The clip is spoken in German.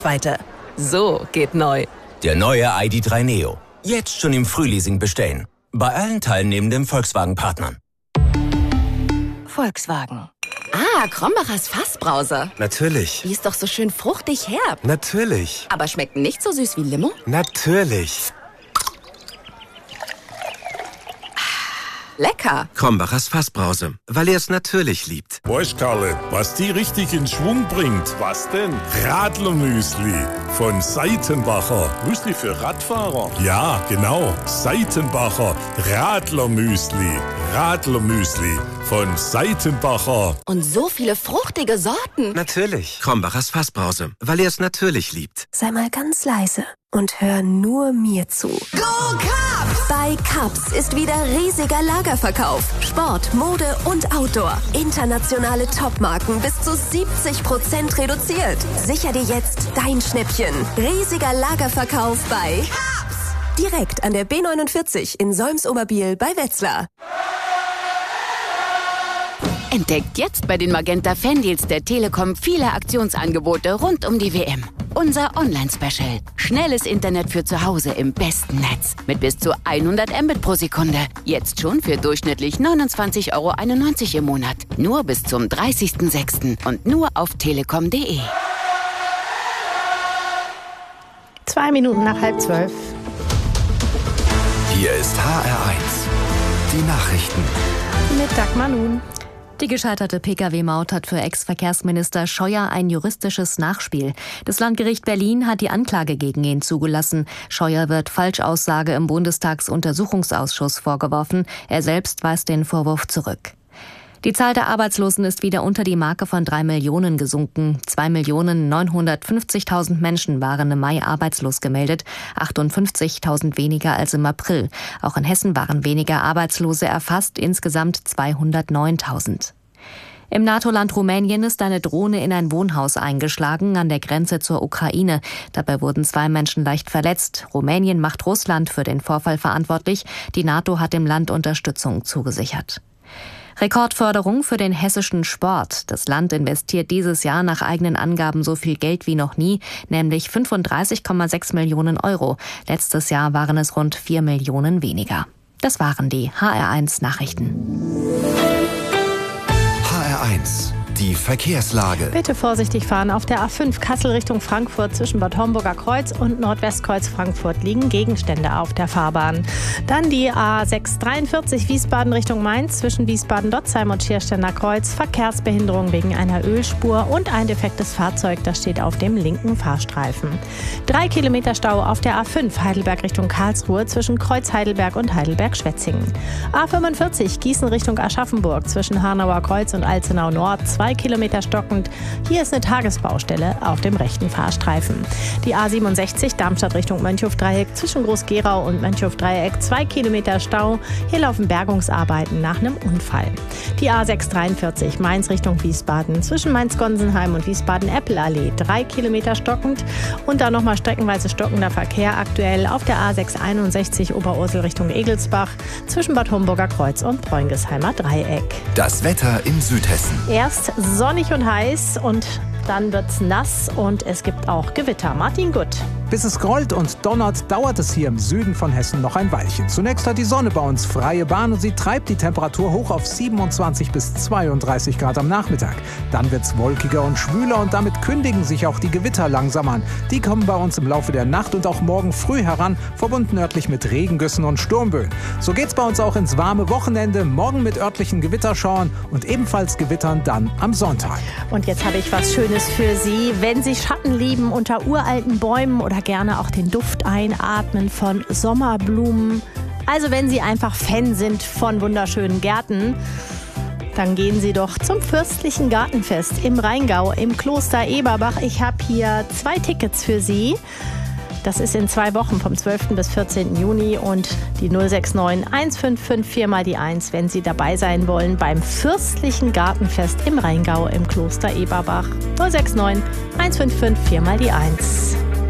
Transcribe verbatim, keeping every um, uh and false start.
weiter. So geht neu. Der neue I D drei Neo. Jetzt schon im Frühleasing bestellen. Bei allen teilnehmenden Volkswagen-Partnern. Volkswagen. Ah, Krombacher Fassbrause. Natürlich. Die ist doch so schön fruchtig herb. Natürlich. Aber schmeckt nicht so süß wie Limo? Natürlich. Lecker. Krombachers Fassbrause, weil er es natürlich liebt. Weißt Karle, was die richtig in Schwung bringt? Was denn? Radlermüsli von Seitenbacher. Müsli für Radfahrer? Ja, genau. Seitenbacher Radlermüsli. Radlermüsli von Seitenbacher. Und so viele fruchtige Sorten. Natürlich. Krombachers Fassbrause, weil er es natürlich liebt. Sei mal ganz leise und hör nur mir zu. Go Cubs! Bei Cubs ist wieder riesiger Lagerverkauf. Sport, Mode und Outdoor. Internationale Topmarken bis zu siebzig Prozent reduziert. Sicher dir jetzt dein Schnäppchen. Riesiger Lagerverkauf bei Cubs. Direkt an der B neunundvierzig in Solms-Oberbiel bei Wetzlar. Entdeckt jetzt bei den Magenta Fandeals der Telekom viele Aktionsangebote rund um die W M. Unser Online-Special. Schnelles Internet für zu Hause im besten Netz. Mit bis zu hundert Mbit pro Sekunde. Jetzt schon für durchschnittlich neunundzwanzig Euro einundneunzig im Monat. Nur bis zum dreißigsten sechsten und nur auf telekom punkt de. Zwei Minuten nach halb zwölf. Hier ist H R eins. Die Nachrichten. Mit Dagmar Nun. Die gescheiterte Pkw-Maut hat für Ex-Verkehrsminister Scheuer ein juristisches Nachspiel. Das Landgericht Berlin hat die Anklage gegen ihn zugelassen. Scheuer wird Falschaussage im Bundestagsuntersuchungsausschuss vorgeworfen. Er selbst weist den Vorwurf zurück. Die Zahl der Arbeitslosen ist wieder unter die Marke von drei Millionen gesunken. zwei Millionen neunhundertfünfzigtausend Menschen waren im Mai arbeitslos gemeldet, achtundfünfzigtausend weniger als im April. Auch in Hessen waren weniger Arbeitslose erfasst, insgesamt zweihundertneuntausend. Im NATO-Land Rumänien ist eine Drohne in ein Wohnhaus eingeschlagen an der Grenze zur Ukraine. Dabei wurden zwei Menschen leicht verletzt. Rumänien macht Russland für den Vorfall verantwortlich. Die NATO hat dem Land Unterstützung zugesichert. Rekordförderung für den hessischen Sport. Das Land investiert dieses Jahr nach eigenen Angaben so viel Geld wie noch nie, nämlich fünfunddreißig Komma sechs Millionen Euro. Letztes Jahr waren es rund vier Millionen weniger. Das waren die H R eins Nachrichten. H R eins. Die Verkehrslage. Bitte vorsichtig fahren. Auf der A fünf Kassel Richtung Frankfurt zwischen Bad Homburger Kreuz und Nordwestkreuz Frankfurt liegen Gegenstände auf der Fahrbahn. Dann die A sechs dreiundvierzig Wiesbaden Richtung Mainz zwischen Wiesbaden-Dotzheim und Schiersteiner Kreuz. Verkehrsbehinderung wegen einer Ölspur und ein defektes Fahrzeug, das steht auf dem linken Fahrstreifen. Drei Kilometer Stau auf der A fünf Heidelberg Richtung Karlsruhe zwischen Kreuz Heidelberg und Heidelberg-Schwetzingen. A fünfundvierzig Gießen Richtung Aschaffenburg zwischen Hanauer Kreuz und Alzenau Nord. Zwei Kilometer stockend. Hier ist eine Tagesbaustelle auf dem rechten Fahrstreifen. Die A siebenundsechzig Darmstadt Richtung Mönchhof-Dreieck zwischen Groß-Gerau und Mönchhof-Dreieck. Zwei Kilometer Stau. Hier laufen Bergungsarbeiten nach einem Unfall. Die A sechs dreiundvierzig Mainz Richtung Wiesbaden zwischen Mainz-Gonsenheim und Wiesbaden-Eppelallee. Drei Kilometer stockend. Und dann nochmal streckenweise stockender Verkehr aktuell auf der A sechs einundsechzig Oberursel Richtung Egelsbach zwischen Bad Homburger Kreuz und Bräungesheimer Dreieck. Das Wetter in Südhessen. Erst sonnig und heiß und dann wird's nass und es gibt auch Gewitter. Martin Gutt. Bis es grollt und donnert, dauert es hier im Süden von Hessen noch ein Weilchen. Zunächst hat die Sonne bei uns freie Bahn und sie treibt die Temperatur hoch auf siebenundzwanzig bis zweiunddreißig Grad am Nachmittag. Dann wird's wolkiger und schwüler und damit kündigen sich auch die Gewitter langsam an. Die kommen bei uns im Laufe der Nacht und auch morgen früh heran, verbunden örtlich mit Regengüssen und Sturmböen. So geht's bei uns auch ins warme Wochenende, morgen mit örtlichen Gewitterschauern und ebenfalls Gewittern dann am Sonntag. Und jetzt habe ich was Schönes für Sie. Wenn Sie Schatten lieben unter uralten Bäumen oder gerne auch den Duft einatmen von Sommerblumen, also wenn Sie einfach Fan sind von wunderschönen Gärten, dann gehen Sie doch zum Fürstlichen Gartenfest im Rheingau im Kloster Eberbach. Ich habe hier zwei Tickets für Sie. Das ist in zwei Wochen vom zwölften bis vierzehnten Juni und die null sechs neun eins fünf fünf vier mal die eins, wenn Sie dabei sein wollen beim Fürstlichen Gartenfest im Rheingau im Kloster Eberbach. null sechs neun eins fünf fünf vier mal die eins.